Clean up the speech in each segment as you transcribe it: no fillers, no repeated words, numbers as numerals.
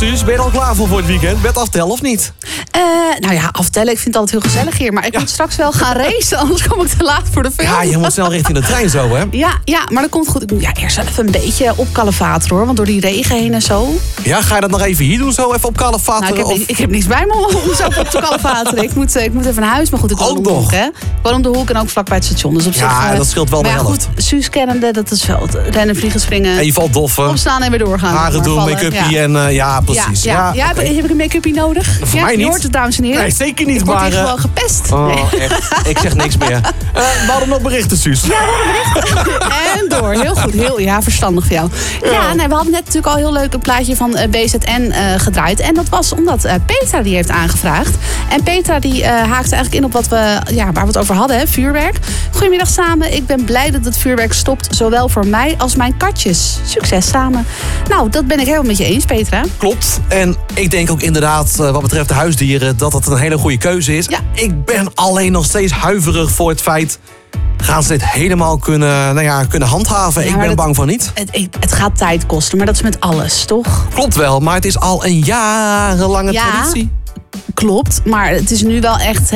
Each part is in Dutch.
Suus, ben je al klaar voor het weekend? Met aftellen of niet? Ja, je moet snel richting de trein zo, hè? Ja, maar dat komt goed. Ik moet eerst even een beetje op Kalevater, hoor. Want door die regen heen en zo. Ja, ga je dat nog even hier doen, zo even op Kalevater? Nou, ik heb niks bij me om zo op te Kalevateren. Ik moet even naar huis. Maar goed, ik woon om de hoek, hè? Ik woon om de hoek en ook vlakbij het station. Dus op zich, dat scheelt wel de helft. Goed, Suus kennende, dat is wel het rennen, vliegen, springen. En je valt doffen. Opstaan en weer doorgaan. Haren doen, make-upie en precies. Heb ik een make-upie nodig? Voor mij niet. Je hoort het, dames en heren. Nee, zeker niet. Ik word hier gewoon gepest. Echt. Ik zeg niks meer. We hadden nog berichten, Suus. Ja, we hadden berichten. En door. Heel goed. Verstandig voor jou. Ja, we hadden net natuurlijk al heel leuk een plaatje van BZN gedraaid. En dat was omdat Petra die heeft aangevraagd. En Petra die haakte eigenlijk in op waar we het over hadden, hè, vuurwerk. Goedemiddag samen. Ik ben blij dat het vuurwerk stopt. Zowel voor mij als mijn katjes. Succes samen. Nou, dat ben ik helemaal met je eens, Petra. Klopt. En ik denk ook inderdaad, wat betreft de huisdieren, dat het een hele goede keuze is. Ja. Ik ben alleen nog steeds huiverig voor het feit, gaan ze dit helemaal kunnen handhaven? Ja, ik ben bang van niet. Het gaat tijd kosten, maar dat is met alles, toch? Klopt wel, maar het is al een jarenlange traditie. Klopt, maar het is nu wel echt,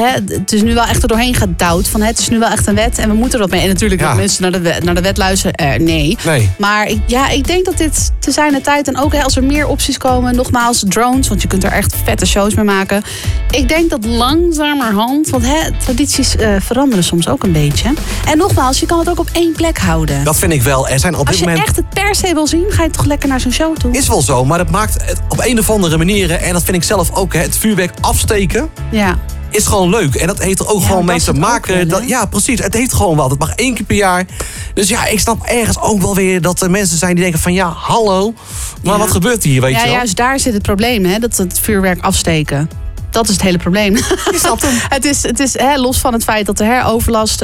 er doorheen gedouwd. Van, het is nu wel echt een wet en we moeten er wat mee. En natuurlijk dat mensen naar de wet luisteren. Nee. Maar ik denk dat dit te zijner tijd... en ook als er meer opties komen, nogmaals drones... want je kunt er echt vette shows mee maken. Ik denk dat langzamerhand... want tradities veranderen soms ook een beetje. En nogmaals, je kan het ook op één plek houden. Dat vind ik wel. Er zijn op dit moment... Als je echt het per se wil zien, ga je toch lekker naar zo'n show toe. Is wel zo, maar het maakt het op een of andere manier... en dat vind ik zelf ook, het vuurwerk afsteken... Ja. Is gewoon leuk. En dat heeft er ook gewoon mee te maken. Ja, precies. Het heeft gewoon wat. Het mag 1 keer per jaar. Dus ja, ik snap ergens ook wel weer dat er mensen zijn die denken van ja, hallo. Maar wat gebeurt hier, weet je wel? Ja, juist daar zit het probleem, hè? Dat het vuurwerk afsteken. Dat is het hele probleem. Je snapt hem. Het is los van het feit dat de overlast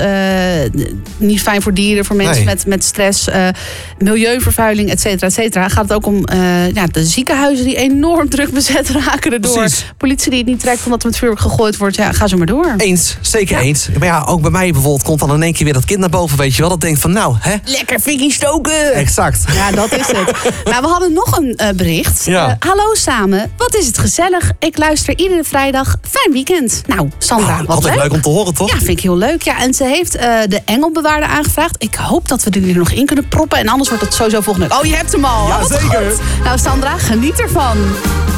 niet fijn voor dieren, voor mensen met stress, milieuvervuiling, et cetera, gaat het ook om de ziekenhuizen die enorm druk bezet raken erdoor. Precies. Politie die het niet trekt omdat er met vuurwerk gegooid wordt. Ja, ga zo maar door. Eens, zeker eens. Maar ja, ook bij mij bijvoorbeeld komt dan in één keer weer dat kind naar boven, weet je wel. Dat denkt van nou, hè. Lekker fikkie stoken. Exact. Ja, dat is het. Nou, we hadden nog een bericht. Ja. Hallo samen, wat is het gezellig. Ik luister iedere vrijdag. Fijn weekend. Nou, Sandra, wat altijd leuk om te horen, toch? Ja, vind ik heel leuk. Ja, en ze heeft de Engelbewaarder aangevraagd. Ik hoop dat we die er nog in kunnen proppen. En anders wordt het sowieso volgende week. Oh, je hebt hem al. Ja, wat zeker. goed. Nou, Sandra, geniet ervan.